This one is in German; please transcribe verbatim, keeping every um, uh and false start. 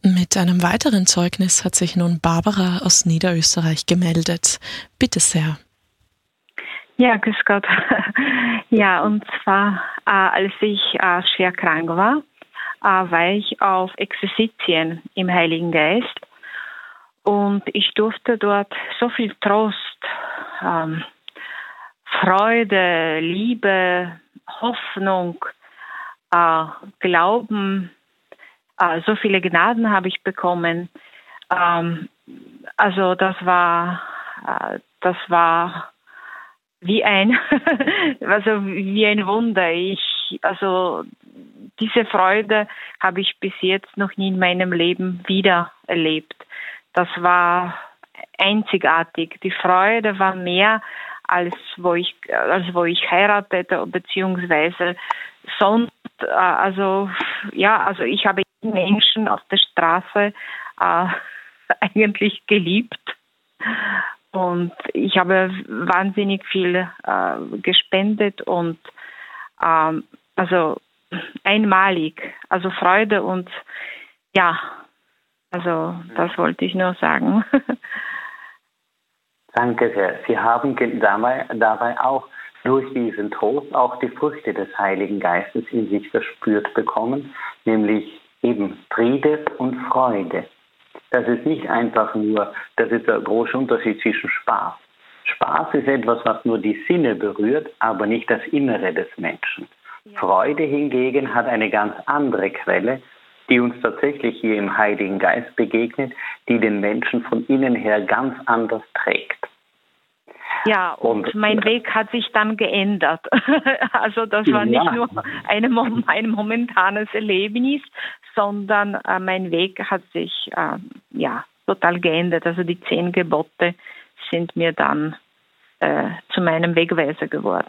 Mit einem weiteren Zeugnis hat sich nun Barbara aus Niederösterreich gemeldet. Bitte sehr. Ja, grüß Gott. Ja, und zwar, äh, als ich äh, schwer krank war, äh, war ich auf Exerzitien im Heiligen Geist und ich durfte dort so viel Trost, ähm, Freude, Liebe, Hoffnung, äh, Glauben, äh, so viele Gnaden habe ich bekommen. Ähm, also das war, äh, das war wie ein, also wie ein Wunder. Ich, also diese Freude habe ich bis jetzt noch nie in meinem Leben wieder erlebt. Das war einzigartig. Die Freude war mehr als wo ich, als wo ich heiratete, beziehungsweise sonst, also ja, also ich habe Menschen auf der Straße äh, eigentlich geliebt. Und ich habe wahnsinnig viel äh, gespendet und ähm, also einmalig, also Freude und ja, also das wollte ich nur sagen. Danke sehr. Sie haben dabei, dabei auch durch diesen Trost auch die Früchte des Heiligen Geistes in sich verspürt bekommen, nämlich eben Friede und Freude. Das ist nicht einfach nur, das ist der große Unterschied zwischen Spaß. Spaß ist etwas, was nur die Sinne berührt, aber nicht das Innere des Menschen. Ja. Freude hingegen hat eine ganz andere Quelle, die uns tatsächlich hier im Heiligen Geist begegnet, die den Menschen von innen her ganz anders trägt. Ja, und, und mein Weg hat sich dann geändert. Also das war ja nicht nur eine, ein momentanes Erlebnis, sondern äh, mein Weg hat sich äh, ja total geändert. Also die zehn Gebote sind mir dann äh, zu meinem Wegweiser geworden.